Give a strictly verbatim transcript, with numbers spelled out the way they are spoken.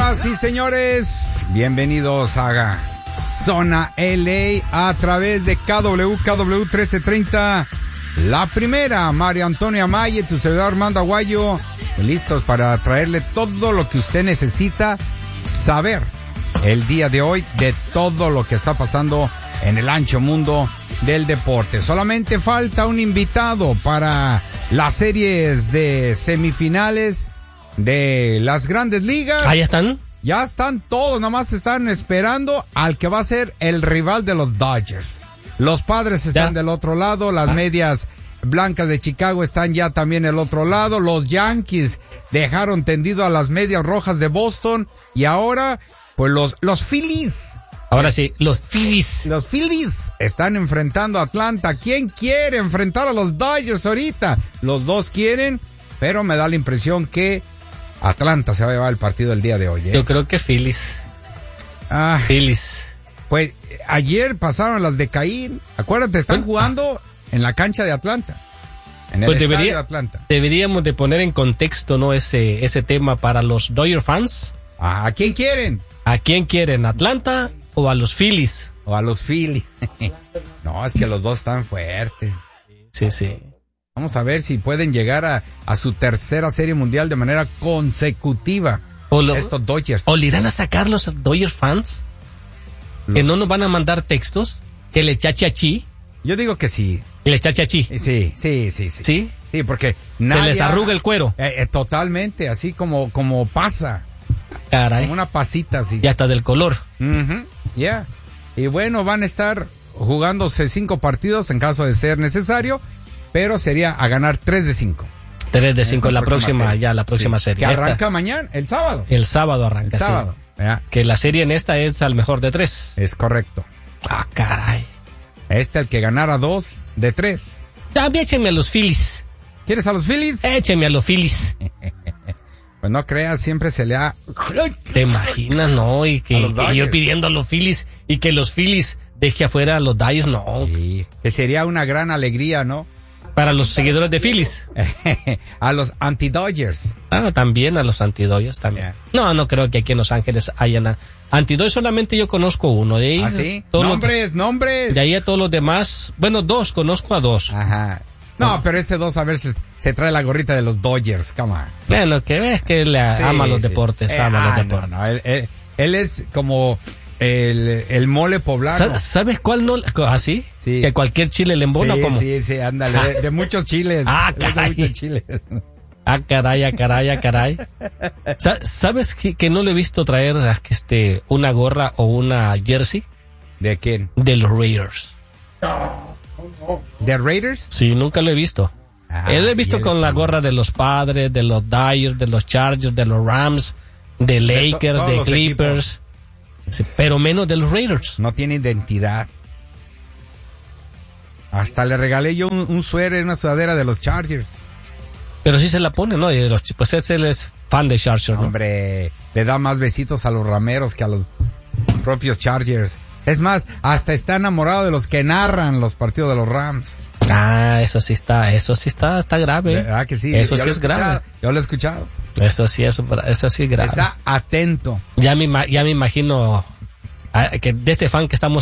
Señoras y señores, bienvenidos a Zona L A a través de K W K W trece treinta. La primera, Mario Antonio Amaya, tu servidor Armando Aguayo, listos para traerle todo lo que usted necesita saber el día de hoy de todo lo que está pasando en el ancho mundo del deporte. Solamente falta un invitado para las series de semifinales de las grandes ligas. ¿Ahí están? Ya están todos, nada más están esperando al que va a ser el rival de los Dodgers. Los Padres están ¿Ya? del otro lado, las ah. medias blancas de Chicago están ya también del otro lado, los Yankees dejaron tendido a las medias rojas de Boston y ahora, pues los, los Phillies. Ahora sí, los Phillies. Los Phillies están enfrentando a Atlanta. ¿Quién quiere enfrentar a los Dodgers ahorita? Los dos quieren, pero me da la impresión que Atlanta se va a llevar el partido el día de hoy, ¿eh? Yo creo que Phillies. Ah, Phillies. Pues ayer pasaron las de Caín. Acuérdate, están jugando en la cancha de Atlanta. En el pues estadio debería, de Atlanta. Deberíamos de poner en contexto, ¿no? Ese, ese tema para los Dodger fans. Ah, ¿a quién quieren? ¿A quién quieren? ¿Atlanta o a los Phillies? O a los Phillies. No, es que los dos están fuertes. Sí, sí. Vamos a ver si pueden llegar a, a su tercera serie mundial de manera consecutiva. O lo, estos Dodgers. ¿O le irán a sacar los Dodgers fans? Los... ¿Que no nos van a mandar textos? ¿Que le chachachi? Yo digo que sí. ¿Que le chachachi? Sí, sí, sí, sí. ¿Sí? Sí, porque nadie... Se les arruga el cuero. Eh, eh, totalmente, así como, como pasa. Caray. Como una pasita así. Y hasta del color. Uh-huh. Ya. Yeah. Y bueno, van a estar jugándose cinco partidos en caso de ser necesario, pero sería a ganar tres de cinco. tres de cinco la próxima, próxima ya la próxima sí. serie. Que arranca esta, mañana, el sábado. El sábado arranca, El sábado. Sí. Yeah. Que la serie en esta es al mejor de tres. Es correcto. Ah, caray. Este el que ganara dos de tres. También échenme a los Phillies. ¿Quieres a los Phillies? Échenme a los Phillies. Pues no creas, siempre se le ha... ¿Te imaginas, no? Y que, que yo pidiendo a los Phillies y que los Phillies deje afuera a los Dodgers, no. Sí, que sería una gran alegría, ¿no? Para los seguidores de Phillies. A los anti-Dodgers. Ah, también a los anti-Dodgers también. Yeah. No, no creo que aquí en Los Ángeles hayan anti-Dodgers, solamente yo conozco uno de ellos. ¿Ah, sí? Nombres, los, nombres. De ahí a todos los demás, bueno, dos, conozco a dos. Ajá. No, no, pero ese dos a ver si se trae la gorrita de los Dodgers, come on. Bueno, que ves que él sí, ama los sí. deportes, eh, ama ah, los deportes. No, no, él, él, él es como el, el mole poblano. ¿Sabes cuál no? ¿Así? ¿Ah, sí? ¿Que cualquier chile le embona sí, o cómo? Sí, sí, ándale, de, de muchos chiles. Ah, caray. De muchos chiles. Ah, caray, ah, caray, ah, caray. ¿Sabes que, que no le he visto traer este, una gorra o una jersey? ¿De quién? De los Raiders. ¿De Raiders? Sí, nunca lo he visto. Ah, él lo he visto con la gorra de los Padres, de los Dodgers, de los Chargers, de los Rams, de Lakers, de, to- de Clippers. Sí, pero menos de los Raiders. No tiene identidad. Hasta le regalé yo un, un suéter, una sudadera de los Chargers. Pero sí se la pone, ¿no? Y los, pues él es fan de Chargers, ¿no? Hombre, le da más besitos a los rameros que a los propios Chargers. Es más, hasta está enamorado de los que narran los partidos de los Rams. Ah, eso sí está, eso sí está, está grave. ¿Verdad que sí? Eso yo sí es grave. Yo lo he escuchado. Eso sí, eso, eso sí es grave. Está atento. Ya me, ya me imagino a, que de este fan que estamos